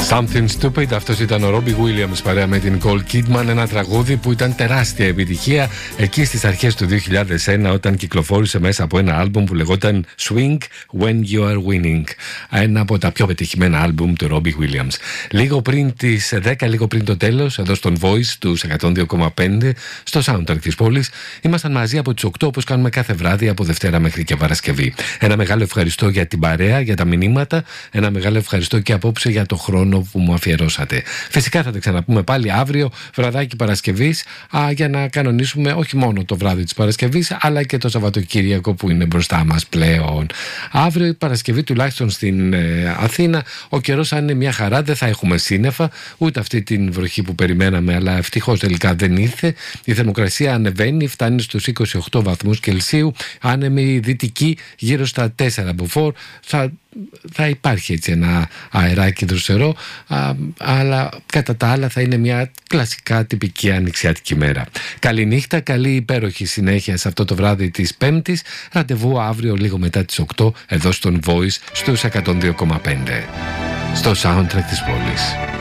Something Stupid, αυτός ήταν ο Ρόμπι Williams παρέα με την Nicole Kidman, ένα τραγούδι που ήταν τεράστια επιτυχία εκεί στις αρχές του 2001 όταν κυκλοφόρησε μέσα από ένα άλμπουμ που λεγόταν Swing When You Are Winning, ένα από τα πιο πετυχημένα άλμπουμ του Ρόμπι Williams. Λίγο πριν τις 10, λίγο πριν το τέλος, εδώ στον Voice του 102,5 στο soundtrack της πόλης, ήμασταν μαζί από τις 8 όπως κάνουμε κάθε βράδυ από Δευτέρα μέχρι και Παρασκευή. Ένα μεγάλο ευχαριστώ για την παρέα, για τα μηνύματα, ένα μεγάλο ευχαριστώ και απόψε για το χρόνο που μου αφιερώσατε. Φυσικά θα τα ξαναπούμε πάλι αύριο, βραδάκι Παρασκευής, για να κανονίσουμε όχι μόνο το βράδυ της Παρασκευής, αλλά και το Σαββατοκύριακο που είναι μπροστά μας πλέον. Αύριο η Παρασκευή, τουλάχιστον στην Αθήνα, ο καιρός θα είναι μια χαρά, δεν θα έχουμε σύννεφα, ούτε αυτή την βροχή που περιμέναμε, αλλά ευτυχώς τελικά δεν ήρθε. Η θερμοκρασία ανεβαίνει, φτάνει στους 28 βαθμούς Κελσίου, άνεμη δυτική γύρω στα 4 μποφόρ. Θα υπάρχει έτσι ένα αεράκι δροσερό, αλλά κατά τα άλλα θα είναι μια κλασικά τυπική ανοιξιάτικη μέρα. Καληνύχτα, καλή υπέροχη συνέχεια σε αυτό το βράδυ της Πέμπτης. Ραντεβού αύριο λίγο μετά τις 8 εδώ στον Voice στους 102,5 στο soundtrack της πόλης.